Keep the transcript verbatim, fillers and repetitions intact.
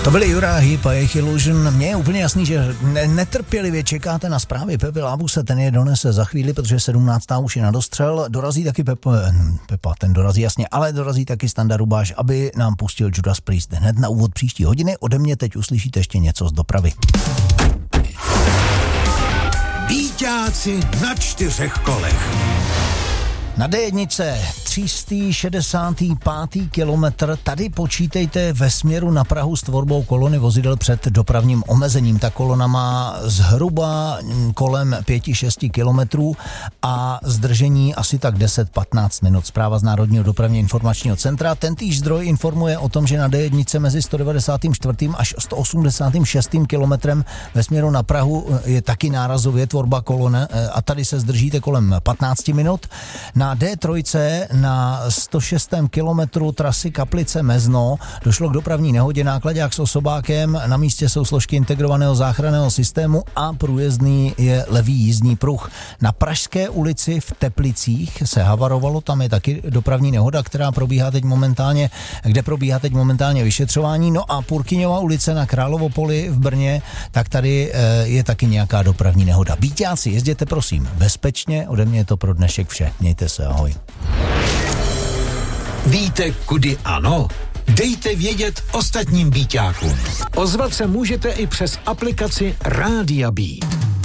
To byli Jura Heep a jejich Illusion. Mně je úplně jasný, že ne- netrpělivě čekáte na zprávy Pepy Lábuse, ten je donese za chvíli, protože sedmnáctá už je na dostřel. Dorazí taky Pepa, Pepa, ten dorazí jasně, ale dorazí taky Standa Rubáš, aby nám pustil Judas Priest. Hned na úvod příští hodiny. Ode mě teď uslyšíte ještě něco z dopravy. Býťáci na čtyřech kolech. Na dé jedna tři sta šedesátý pátý kilometr, tady počítejte ve směru na Prahu s tvorbou kolony vozidel před dopravním omezením. Ta kolona má zhruba kolem pět až šest kilometrů a zdržení asi tak deset patnáct minut. Zpráva z Národního dopravně informačního centra. Tentýž zdroj informuje o tom, že na dé jedna mezi sto devadesát čtyři až sto osmdesát šest kilometrem ve směru na Prahu je taky nárazově tvorba kolony a tady se zdržíte kolem patnáct minut. Na dé tři na sto šestém kilometru trasy Kaplice Mezno došlo k dopravní nehodě, náklaďák s osobákem, na místě jsou složky integrovaného záchranného systému a průjezdný je levý jízdní pruh. Na Pražské ulici v Teplicích se havarovalo, tam je taky dopravní nehoda, která probíhá teď momentálně, kde probíhá teď momentálně vyšetřování. No a Purkyňova ulice na Královopoli v Brně, tak tady je taky nějaká dopravní nehoda. Býťáci, jezděte prosím bezpečně, ode mě je to pro dnešek vše. Mějte se, ahoj. Víte, kudy ano? Dejte vědět ostatním býťákům. Ozvat se můžete i přes aplikaci Rádia Beat.